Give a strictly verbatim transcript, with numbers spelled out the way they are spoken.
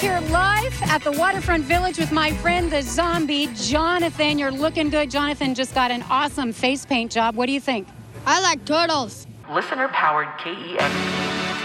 here live at the Waterfront Village with my friend, the zombie, Jonathan. You're looking good. Jonathan just got an awesome face paint job. What do you think? I like turtles. Listener-powered K E X